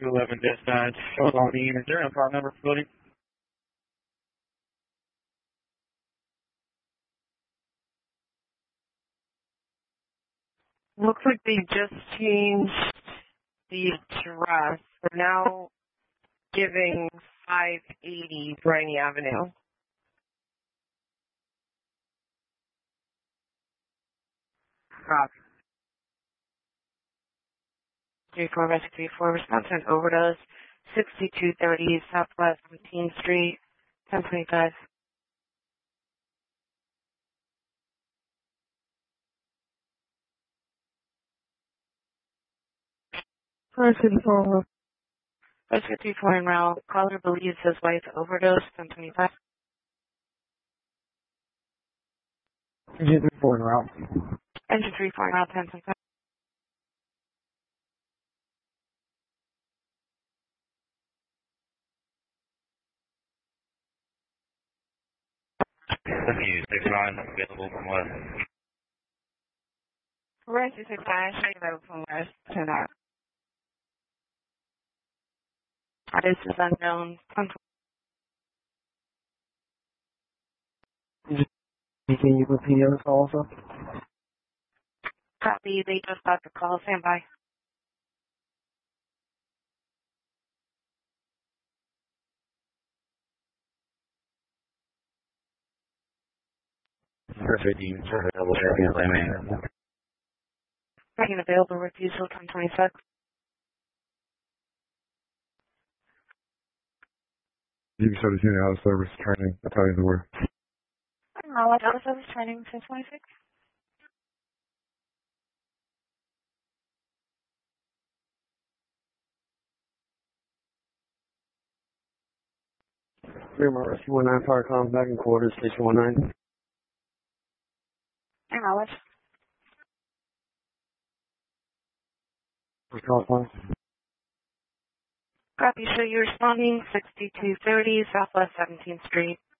211 dispatch. Shows on the unit. Is there a part number for building? Looks like they just changed the address. They're now giving 580 Briny Avenue. Copy. 34 Rescue 34 response to an overdose. 6230 Southwest 17th Street, 1025. Rescue 34 en route. Caller believes his wife overdosed, 1025. Engine 34 en route. Engine 34 en route, 1025. Rescue 69 available from west. Rescue 69, showing available from west, 10 hours. This is unknown. Can you repeat the other call also? Copy, they just got the call. Stand by. Perfect. You can double check in. Making available refusal, 1026. You can show the unit out of service training. I'll tell you the word. Out of service training, 1026. Fremont Rescue 19 Fire Comms back in quarters, Station 19. Acknowledge. Response line. Copy, so you're responding 6230 Southwest 17th Street.